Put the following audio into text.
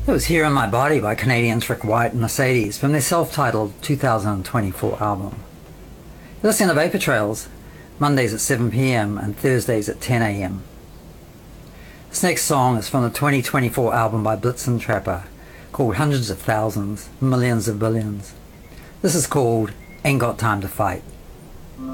It was Here in My Body by Canadians Rick White and Mercedes from their self-titled 2024 album. You're listening to Vapor Trails, Mondays at 7pm and Thursdays at 10am. This next song is from the 2024 album by Blitzen Trapper called Hundreds of Thousands, Millions of Billions. This is called Ain't Got Time to Fight.